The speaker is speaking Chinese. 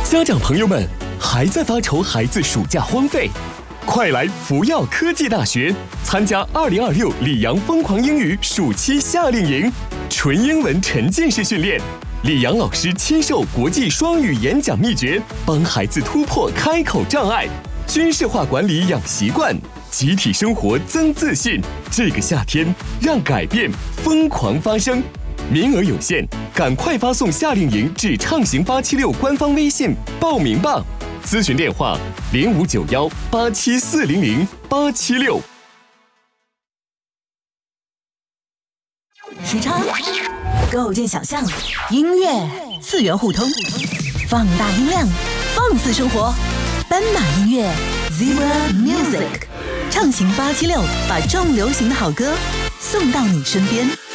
家长朋友们，还在发愁孩子暑假荒废？快来福耀科技大学参加2026里昂疯狂英语暑期夏令营，纯英文沉浸式训练，李阳老师亲授国际双语演讲秘诀，帮孩子突破开口障碍，军事化管理养习惯，集体生活增自信。这个夏天，让改变疯狂发生。名额有限，赶快发送夏令营至畅行876官方微信报名吧。咨询电话059187400876。 时差构建想象，音乐次元互通，放大音量，放肆生活。斑马音乐 Zebra Music， 畅行876，把重流行的好歌送到你身边。